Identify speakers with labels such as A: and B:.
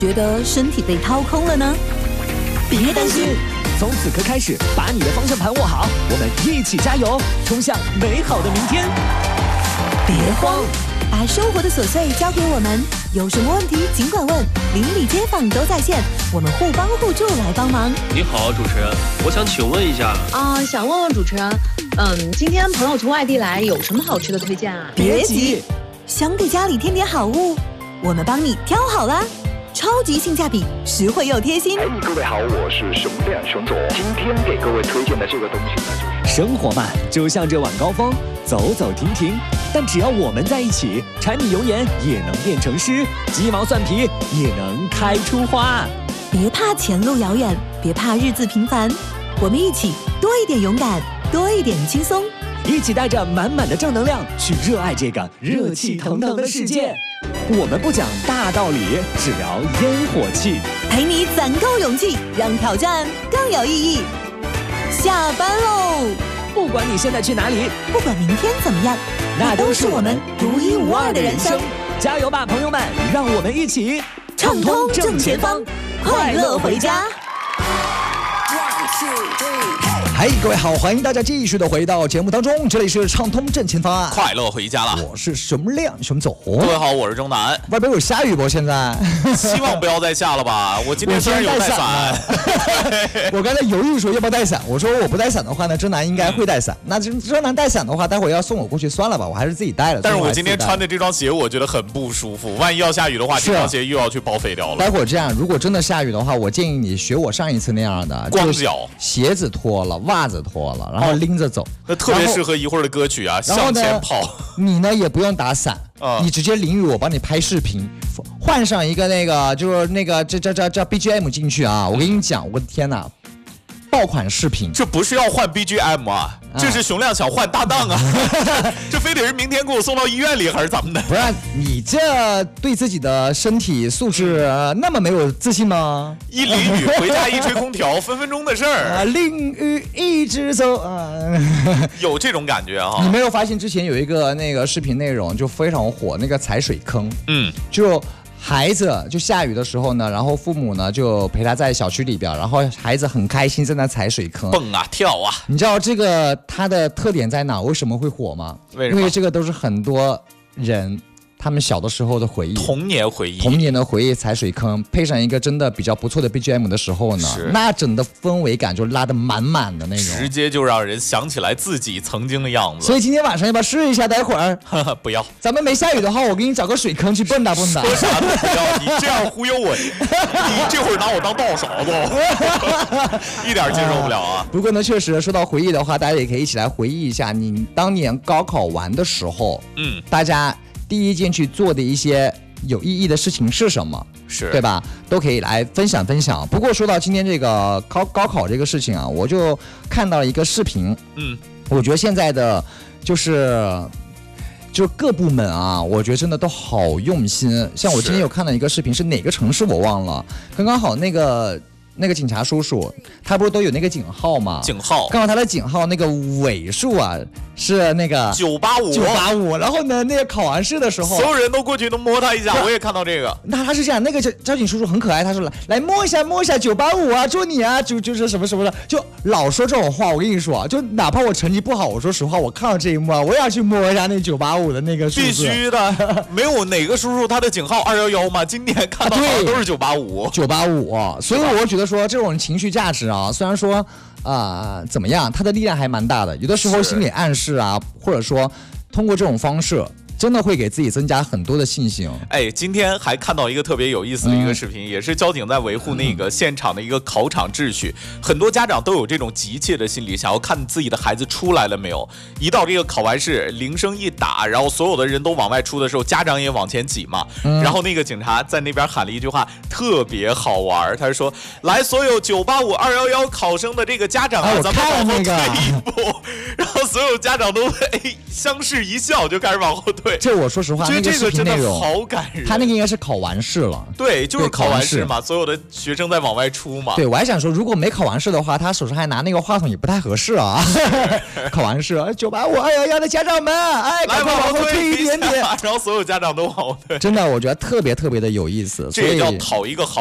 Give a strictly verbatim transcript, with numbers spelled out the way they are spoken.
A: 觉得身体被掏空了呢？别担心，
B: 从此刻开始，把你的方向盘握好，我们一起加油，冲向美好的明天。
A: 别慌，把生活的琐碎交给我们，有什么问题尽管问，邻里街坊都在线，我们互帮互助来帮忙。
C: 你好，主持人，我想请问一下
D: 啊、呃，想问问主持人，嗯，今天朋友从外地来，有什么好吃的推荐啊？
A: 别急，想给家里添点好物，我们帮你挑好啦。超级性价比，实惠又贴心。
E: 哎，各位好，我是熊亮熊总。今天给各位推荐的这个东西呢，就是
B: 生活嘛，就像这晚高峰，走走停停。但只要我们在一起，柴米油盐也能变成诗，鸡毛蒜皮也能开出花。
A: 别怕前路遥远，别怕日子平凡，我们一起多一点勇敢，多一点轻松，
B: 一起带着满满的正能量去热爱这个热气腾腾的世界。我们不讲大道理，只聊烟火气，
A: 陪你攒够勇气，让挑战更有意义。下班喽！
B: 不管你现在去哪里，
A: 不管明天怎么样，
B: 那都是我们
A: 独一无二的人生。
B: 加油吧，朋友们！让我们一起
A: 畅通正前方，快乐回家。
F: 嗨，各位好，欢迎大家继续的回到节目当中，这里是畅通正前方，
G: 快乐回家了。
F: 我是熊亮熊总。
G: 各位好，我是钟南。
F: 外边有下雨不？现在
G: 希望不要再下了吧。我今天虽然有带伞，
F: 我刚才犹豫说要不要带伞，我说我不带伞的话呢，钟南应该会带伞。那钟南带伞的话，待会儿要送我过去算了吧，我还是自己带了。
G: 但是我今天穿的这双鞋，我觉得很不舒服，万一要下雨的话，这双鞋又要去报废掉了。
F: 待会儿这样，如果真的下雨的话，我建议你学我上一次那样的，
G: 光脚，
F: 鞋子脱了，袜子脱了。然后拎着走，
G: 那特别适合一会儿的歌曲啊，向前跑。
F: 你呢也不用打伞，啊、你直接淋雨，我帮你拍视频，换上一个那个就是那个这这这这 B G M 进去啊！我跟你讲，我的天哪，爆款视频，
G: 这不是要换 B G M 啊，啊这是熊亮想换搭档啊，这非得是明天给我送到医院里还是怎么的？
F: 不是你这对自己的身体素质、呃、那么没有自信吗？
G: 一淋雨回家一吹空调，分分钟的事儿
F: 啊！淋雨一直走啊，
G: 有这种感觉啊！
F: 你没有发现之前有一个那个视频内容就非常火，那个踩水坑，
G: 嗯，
F: 就。孩子就下雨的时候呢，然后父母呢就陪他在小区里边，然后孩子很开心在那踩水坑
G: 蹦啊跳啊。
F: 你知道这个它的特点在哪？为什么会火吗？
G: 为什么？
F: 因为这个都是很多人他们小的时候的回忆，
G: 童年回忆，
F: 童年的回忆，踩水坑，配上一个真的比较不错的 B G M 的时候呢，那整个氛围感就拉得满满的那种，
G: 直接就让人想起来自己曾经的样子。
F: 所以今天晚上要不要试一下？待会儿
G: 不要，咱
F: 们没下雨的话，我给你找个水坑去蹦跶蹦跶。
G: 说啥都不要，你这样忽悠我，你这会儿拿我当倒勺子，一点接受不了啊。
F: 不过呢，确实说到回忆的话，大家也可以一起来回忆一下你当年高考完的时候，
G: 嗯，
F: 大家。第一件去做的一些有意义的事情是什么？
G: 是，
F: 对吧？都可以来分享分享。不过说到今天这个高高考这个事情啊，我就看到了一个视频，
G: 嗯，
F: 我觉得现在的就是就是各部门啊，我觉得真的都好用心。像我今天有看到一个视频，是哪个城市我忘了，刚刚好那个。那个警察叔叔，他不是都有那个警号吗？
G: 警号，
F: 刚好他的警号那个尾数啊是那个
G: 九八五，
F: 九八五。然后呢，那个考完试的时候，
G: 所有人都过去都摸他一下，我也看到这个。
F: 那他是这样，那个交警叔叔很可爱，他说来来摸一下摸一下九八五啊，祝你啊，就就是什么什么的，就老说这种话。我跟你说，就哪怕我成绩不好，我说实话，我看到这一幕啊，我也要去摸一下那九八五的那个数字。
G: 必须的，没有哪个叔叔他的警号二一一吗？今天看到的都是九八五，
F: 九八五。所以我觉得说这种情绪价值啊，虽然说啊、呃、怎么样，它的力量还蛮大的。有的时候心理暗示啊，或者说通过这种方式。真的会给自己增加很多的信心。
G: 哎，今天还看到一个特别有意思的一个视频，嗯、也是交警在维护那个现场的一个考场秩序。嗯、很多家长都有这种急切的心理，想要看自己的孩子出来了没有。一到这个考完试，铃声一打，然后所有的人都往外出的时候，家长也往前挤嘛。嗯、然后那个警察在那边喊了一句话，特别好玩。他说：“来，所有九八五、二一一考生的这个家长啊，
F: 哎、
G: 咱们往后退
F: 一
G: 步。”然后所有家长都哎相视一笑，就开始往后退。 对，
F: 这我说实话，
G: 觉得
F: 那个视
G: 这个真的
F: 频内容
G: 好感人。
F: 他那个应该是考完试了。
G: 对，就是
F: 对
G: 考完
F: 考完试
G: 试嘛，所有的学生在往外出嘛。
F: 对，我还想说，如果没考完试的话，他手上还拿那个话筒也不太合适啊。考完试，九八五二幺幺的家长们，哎，赶快往后退一点点。
G: 然后所有家长都往后退。
F: 真的，我觉得特别特别的有意思，
G: 这也叫讨一个好